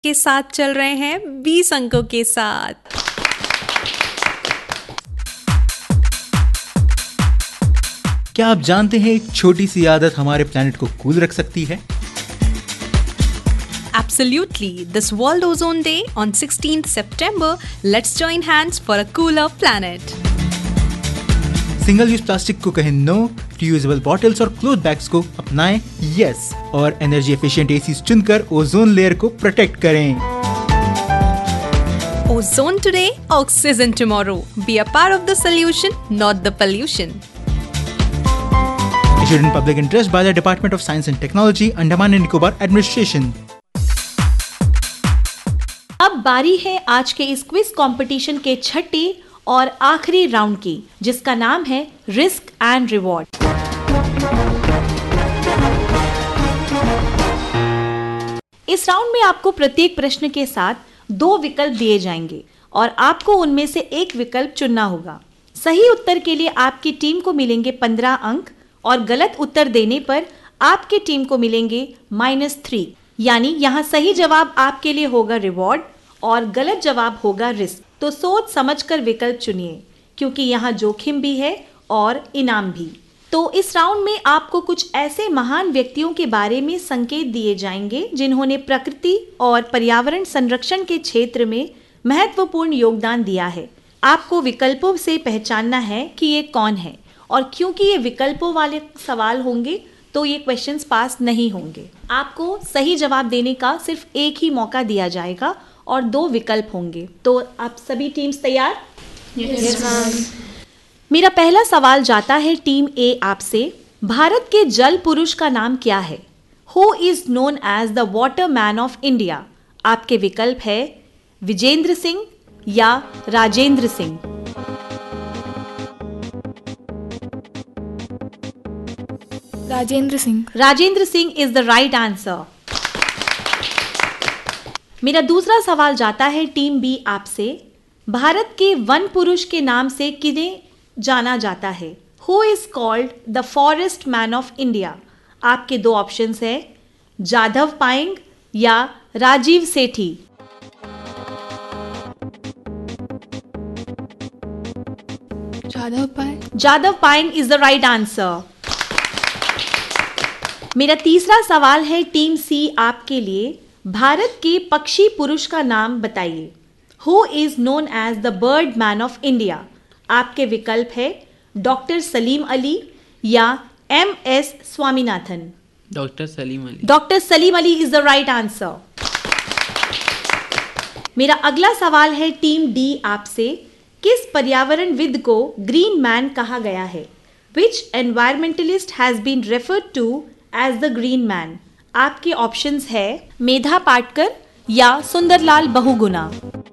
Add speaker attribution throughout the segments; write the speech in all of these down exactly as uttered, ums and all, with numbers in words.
Speaker 1: के साथ चल रहे हैं बीस अंकों के साथ।
Speaker 2: क्या आप जानते हैं एक छोटी सी आदत हमारे प्लैनेट को कूल रख सकती है?
Speaker 1: Absolutely. This World Ozone Day on sixteenth September, let's join hands for a cooler planet.
Speaker 2: Single use plastic को कहें नो, रियूजेबल बॉटल्स और क्लोथ बैग्स को अपनाएं यस, और एनर्जी एफिशिएंट एसी चुनकर ओजोन लेयर को प्रोटेक्ट करें।
Speaker 1: Ozone today, oxygen tomorrow. Be a part of the solution, not the pollution.
Speaker 2: Issued in public interest by the Department of Science and Technology, Andaman and Nicobar Administration.
Speaker 3: अब बारी है आज के इस quiz competition के छठे और आखिरी राउंड की, जिसका नाम है रिस्क एंड रिवॉर्ड। इस राउंड में आपको प्रत्येक प्रश्न के साथ दो विकल्प दिए जाएंगे और आपको उनमें से एक विकल्प चुनना होगा। सही उत्तर के लिए आपकी टीम को मिलेंगे पंद्रह अंक और गलत उत्तर देने पर आपकी टीम को मिलेंगे माइनस थ्री। यानी यहाँ सही जवाब आपके लिए होगा रिवॉर्ड और गलत जवाब होगा रिस्क। तो सोच समझकर विकल्प चुनिए, क्योंकि यहाँ जोखिम भी है और इनाम भी। तो इस राउंड में आपको कुछ ऐसे महान व्यक्तियों के बारे में संकेत दिए जाएंगे जिन्होंने प्रकृति और पर्यावरण संरक्षण के क्षेत्र में महत्वपूर्ण योगदान दिया है। आपको विकल्पों से पहचानना है कि ये कौन है, और क्योंकि ये विकल्पों वाले सवाल होंगे तो ये क्वेश्चंस पास नहीं होंगे। आपको सही जवाब देने का सिर्फ एक ही मौका दिया जाएगा और दो विकल्प होंगे। तो आप सभी टीम्स तैयार?
Speaker 4: Yes ma'am.
Speaker 3: मेरा पहला सवाल जाता है टीम ए आपसे। भारत के जल पुरुष का नाम क्या है? Who is known as the water man of India? आपके विकल्प है विजेंद्र सिंह या Rajendra Singh.
Speaker 4: Rajendra Singh.
Speaker 3: Rajendra Singh is the right answer. मेरा दूसरा सवाल जाता है टीम बी आपसे। भारत के वन पुरुष के नाम से किन्हें जाना जाता है? Who is called the forest man of India? आपके दो ऑप्शंस है जाधव पायेंग या राजीव सेठी।
Speaker 4: Jadhav Payeng.
Speaker 3: Jadhav Payeng is the right answer. मेरा तीसरा सवाल है टीम सी आपके लिए। भारत के पक्षी पुरुष का नाम बताइए। Who is known as the bird man of India? आपके विकल्प है डॉक्टर सलीम अली या M S Swaminathan.
Speaker 5: Doctor Salim Ali.
Speaker 3: Doctor Salim Ali is the right answer. मेरा अगला सवाल है टीम डी आपसे। किस पर्यावरणविद को ग्रीन मैन कहा गया है? विच environmentalist has been referred to as the green man? आपके ऑप्शंस है मेधा पाटकर या Sundarlal Bahuguna.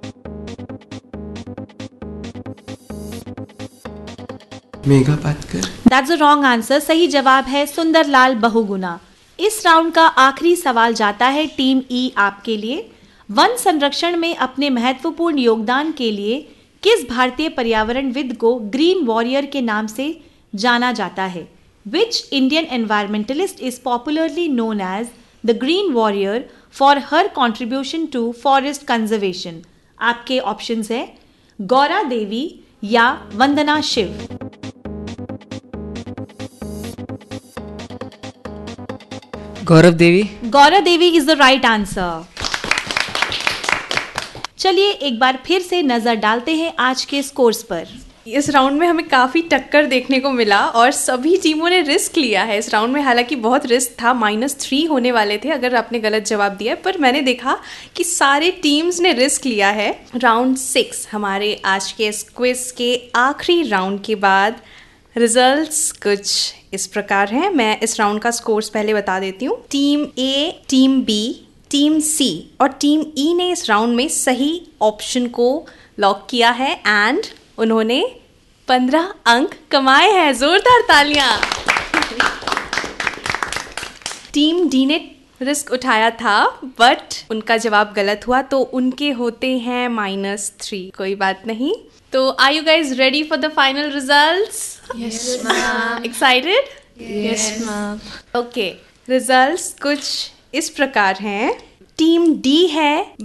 Speaker 6: Megha Patkar.
Speaker 3: That's a wrong answer. सही जवाब है सुंदरलाल बहुगुणा। इस राउंड का आखिरी सवाल जाता है टीम ई आपके लिए। वन संरक्षण में अपने महत्वपूर्ण योगदान के लिए किस भारतीय पर्यावरणविद को ग्रीन वॉरियर के नाम से जाना जाता है? Which Indian environmentalist is popularly known as the Green Warrior for her contribution to forest conservation? आपके ऑप्शंस है गौरा देवी या वंदना शिव।
Speaker 5: गौरव देवी।
Speaker 3: Gaura Devi is the right answer. चलिए एक बार फिर से नजर डालते हैं आज के स्कोर्स पर।
Speaker 1: इस राउंड में हमें काफ़ी टक्कर देखने को मिला और सभी टीमों ने रिस्क लिया है इस राउंड में। हालांकि बहुत रिस्क था, माइनस थ्री होने वाले थे अगर आपने गलत जवाब दिया, पर मैंने देखा कि सारे टीम्स ने रिस्क लिया है। राउंड सिक्स हमारे आज के इस क्विज के आखिरी राउंड के बाद रिजल्ट्स कुछ इस प्रकार हैं। मैं इस राउंड का स्कोर्स पहले बता देती हूँ। टीम ए, टीम बी, टीम सी और टीम ई ने इस राउंड में सही ऑप्शन को लॉक किया है एंड उन्होंने पंद्रह अंक कमाए हैं। जोरदार तालियां। टीम डी ने रिस्क उठाया था बट उनका जवाब गलत हुआ, तो उनके होते हैं माइनस थ्री। कोई बात नहीं। तो are you guys ready for the final results?
Speaker 4: Yes ma'am.
Speaker 1: Excited?
Speaker 4: Yes ma'am.
Speaker 1: Okay, results कुछ इस प्रकार हैं। टीम डी है